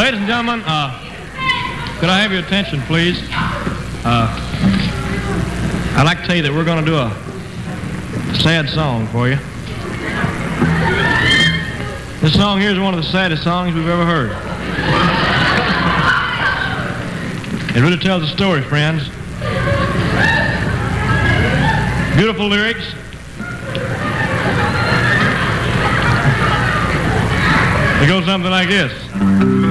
Ladies and gentlemen, could I have your attention, please? I'd like to tell you that we're going to do a sad song for you. This song here is one of the saddest songs we've ever heard. It really tells a story, friends. Beautiful lyrics. It goes something like this.